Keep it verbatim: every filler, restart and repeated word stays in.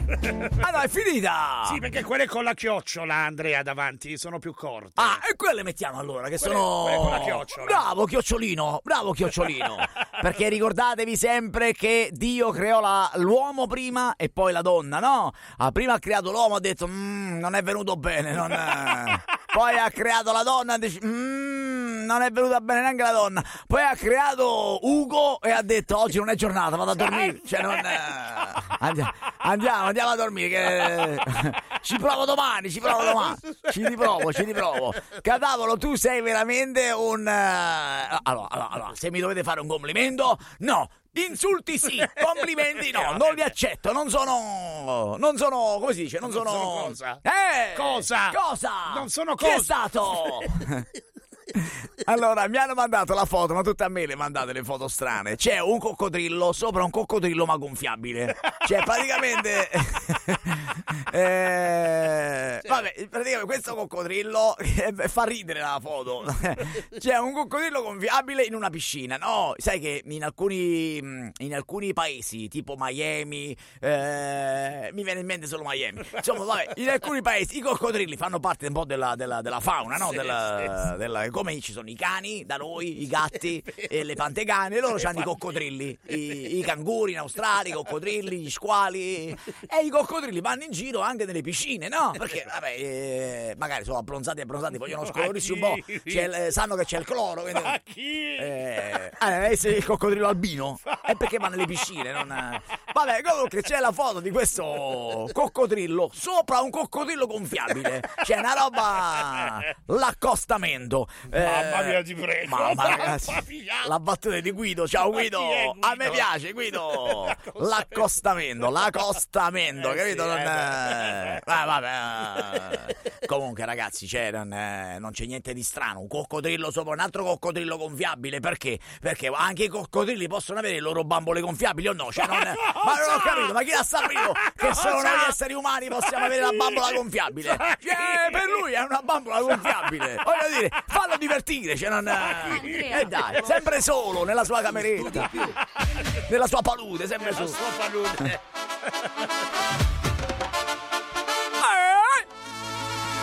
Ah no, è finita! Sì, perché quelle con la chiocciola, Andrea, davanti, sono più corte. Ah, e quelle mettiamo allora, che Quelle- sono... quelle con la chiocciola. Bravo, chiocciolino, bravo, chiocciolino. Perché ricordatevi sempre che Dio creò la- l'uomo prima e poi la donna, no? Ah, prima ha creato l'uomo, ha detto, "Mm, non è venuto bene, non è..." Poi ha creato la donna e dice, "Mm, non è venuta bene neanche la donna." Poi ha creato Ugo e ha detto, oggi non è giornata, vado a dormire. Cioè, non... Andiamo, andiamo, andiamo a dormire, che... ci provo domani, ci provo domani. Ci riprovo, ci riprovo. Cadavolo, tu sei veramente un... eh, Allora, allora, allora, se mi dovete fare un complimento, no. Insulti sì, complimenti no, non li accetto, non sono... Non sono... come si dice? Non sono... sono cosa? Eh! Cosa? Cosa? Non sono Chi è cosa? stato? Allora, mi hanno mandato la foto, ma tutte a me le mandate le foto strane. C'è un coccodrillo sopra un coccodrillo ma gonfiabile. Cioè, praticamente... eh, vabbè, praticamente questo coccodrillo eh, fa ridere la foto. C'è un coccodrillo gonfiabile in una piscina. No, sai che in alcuni, in alcuni paesi, tipo Miami, eh, mi viene in mente solo Miami. Insomma, vabbè, in alcuni paesi i coccodrilli fanno parte un po' della, della, della fauna, no? Sì, Della, sì, della, come ci sono i cani da noi, i gatti e le pantegane, e loro hanno i coccodrilli, i, i canguri in Australia, i coccodrilli, gli squali, e i coccodrilli vanno in giro anche nelle piscine, no? Perché vabbè, eh, magari sono abbronzati e abbronzati, vogliono scolorirsi un po', c'è il- eh, sanno che c'è il cloro, quindi... Ma chi? Eh, ah, deve essere il coccodrillo albino, è perché va nelle piscine, non... Vabbè, comunque c'è la foto di questo coccodrillo sopra un coccodrillo gonfiabile, c'è una roba, l'accostamento. Mamma mia, ti prego. Mamma ragazzi, Mamma mia. la battuta di Guido, ciao Ma Guido, chi è Guido? a me piace Guido, l'accostamento, l'accostamento, Eh, capito? sì, Non eh, è... ah, vabbè. Comunque ragazzi, c'è, non, è- non c'è niente di strano, un coccodrillo sopra un altro coccodrillo gonfiabile, perché? Perché anche i coccodrilli possono avere le loro bambole gonfiabili o no? Cioè, non... Ma non ho capito, ma chi ha stabilito che solo noi esseri umani possiamo avere la bambola gonfiabile? Cioè, per lui è una bambola gonfiabile, voglio dire, fallo divertire, cioè non... Andrea. E dai, sempre solo nella sua cameretta, nella sua palude, sempre La solo. sua palude.